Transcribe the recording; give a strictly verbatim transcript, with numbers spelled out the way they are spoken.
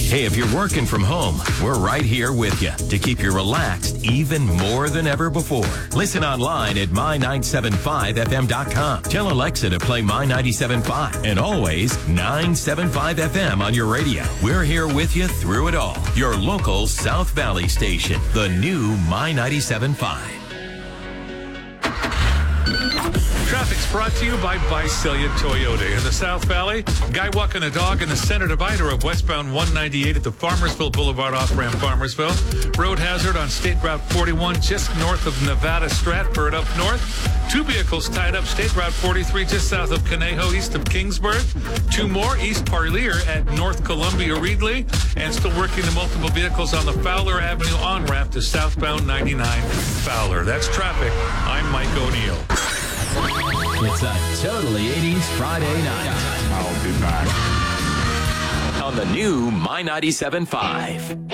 Hey, if you're working from home, we're right here with you to keep you relaxed even more than ever before. Listen online at my nine seven five f m dot com. Tell Alexa to play My ninety-seven point five and always nine seven five F M on your radio. We're here with you through it all. Your local South Valley station, the new My ninety-seven point five. Traffic's brought to you by Visalia Toyota in the South Valley. Guy walking a dog in the center divider of westbound one ninety-eight at the Farmersville Boulevard off-ramp Farmersville. Road hazard on State Route forty-one just north of Nevada Stratford up north. Two vehicles tied up State Route forty-three just south of Conejo east of Kingsburg. Two more East Parlier at North Columbia Reedley. And still working the multiple vehicles on the Fowler Avenue on-ramp to southbound ninety-nine Fowler. That's traffic. I'm Mike O'Neill. It's a totally eighties Friday night. I'll be back. On the new My ninety-seven point five.